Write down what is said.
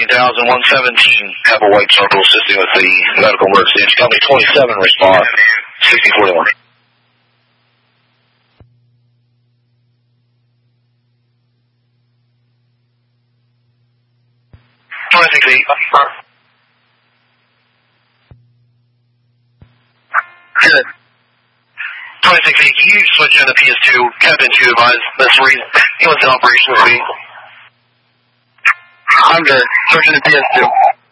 13,117, have a white circle assisting with the medical emergency. Company 27 respond, 6041. Good. 26 you switch into PS2, Captain 2 advise, that's the reason he was in operation with me. I'm good. Switching to PS2.